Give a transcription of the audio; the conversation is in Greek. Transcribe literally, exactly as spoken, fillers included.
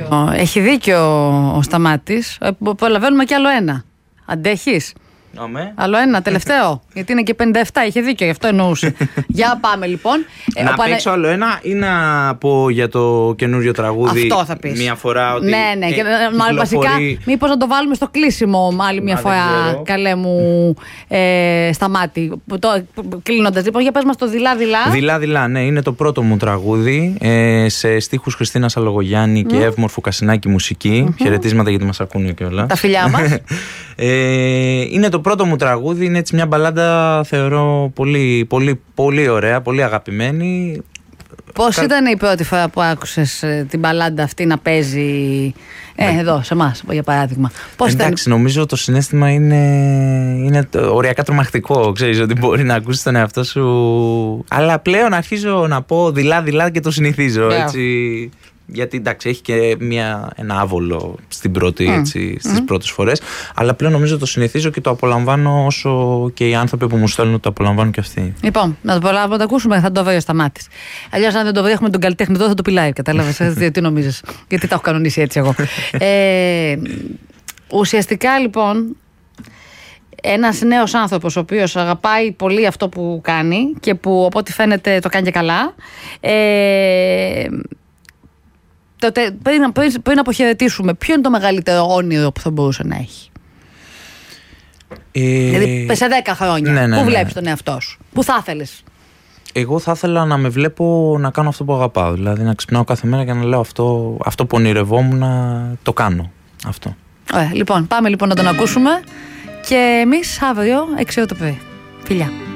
Έχει δίκιο ο Σταμάτης. Προλαβαίνουμε κι άλλο ένα. Αντέχεις? Αμέ. Άλλο ένα, τελευταίο. Γιατί είναι και πενήντα επτά, είχε δίκιο, γι' αυτό εννοούσε. Για πάμε λοιπόν. Να Πανε... παίξω άλλο ένα ή να πω για το καινούριο τραγούδι? Αυτό θα πεις. Μία φορά ότι. Ναι, ναι. Ε, και, κυκλοφορεί... Βασικά, μήπως να το βάλουμε στο κλείσιμο άλλη μια φορά, καλέ μου ε, Σταμάτη. Κλείνοντας, λοιπόν, για πες μας το δειλά-δειλά. Δειλά-δειλά, ναι, είναι το πρώτο μου τραγούδι. Ε, σε στίχους Χριστίνας Αλογογιάννη mm. και Εύμορφου Κασινάκη μουσική. Mm-hmm. Χαιρετίσματα γιατί μας ακούνε κιόλας. Τα φιλιά μας. ε, είναι το πρώτο μου τραγούδι, είναι έτσι μια μπαλάντα, θεωρώ πολύ, πολύ, πολύ ωραία, πολύ αγαπημένη. Πώς Κα... ήταν η πρώτη φορά που άκουσες ε, την μπαλάντα αυτή να παίζει ε, ναι. εδώ, σε εμάς, για παράδειγμα? Πώς Εντάξει, ήταν... νομίζω το συναίσθημα είναι, είναι οριακά τρομακτικό. Ξέρεις ότι μπορεί να ακούσεις τον εαυτό σου. Αλλά πλέον αρχίζω να πω δειλά-δειλά και το συνηθίζω, yeah. έτσι. Γιατί εντάξει, έχει και μια, ένα άβολο στην πρώτη, mm. έτσι, στις mm. πρώτες φορές. Αλλά πλέον νομίζω το συνηθίζω και το απολαμβάνω όσο και οι άνθρωποι που μου στέλνουν το απολαμβάνουν και αυτοί. Λοιπόν, να το προλάβουμε, να το ακούσουμε, θα το βρει ο Σταμάτης. Αλλιώς, αν δεν το βρει, έχουμε τον καλλιτέχνη εδώ, θα το πειλάει. Κατάλαβες? Τι νομίζεις? Γιατί τα έχω κανονίσει έτσι εγώ. ε, ουσιαστικά λοιπόν, ένας νέος άνθρωπος ο οποίος αγαπάει πολύ αυτό που κάνει και που από ό,τι φαίνεται το κάνει και καλά. Ε, Τότε, πριν, πριν, πριν αποχαιρετήσουμε, ποιο είναι το μεγαλύτερο όνειρο που θα μπορούσε να έχει? Ε... Δηλαδή, σε δέκα χρόνια, ναι, ναι, πού ναι. βλέπεις τον εαυτό σου? Πού θα ήθελες? Εγώ θα ήθελα να με βλέπω να κάνω αυτό που αγαπάω. Δηλαδή, να ξυπνάω κάθε μέρα και να λέω αυτό, αυτό που ονειρευόμουν να το κάνω. Αυτό. Ωραία, λοιπόν, πάμε λοιπόν να τον ακούσουμε. Και εμείς αύριο έξι ώρα το πρωί. Φιλιά.